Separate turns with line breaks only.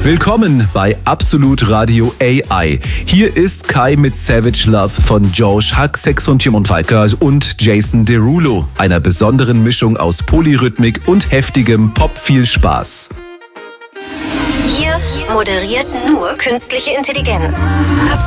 Willkommen bei Absolut Radio AI. Hier ist Kai mit Savage Love von Josh Hack, und Timon Falker und Jason Derulo. Einer besonderen Mischung aus Polyrhythmik und heftigem Pop. Viel Spaß.
Hier moderiert nur künstliche Intelligenz.